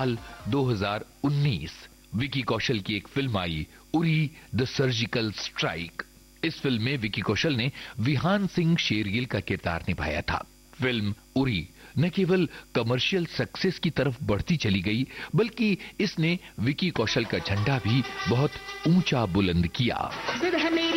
साल 2019 विकी कौशल की एक film I, Uri the surgical strike. इस फिल्म में विकी कौशल ने विहान सिंह शेरगिल का किरदार निभाया था। फिल्म उरी न केवल कमर्शियल सक्सेस की तरफ बढ़ती चली गई, बल्कि इसने विकी कौशल का झंडा भी बहुत ऊंचा बुलंद किया। फिर हमें